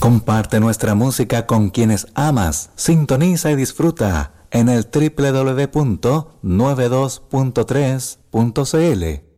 Comparte nuestra música con quienes amas. Sintoniza y disfruta en el www.92.3.cl.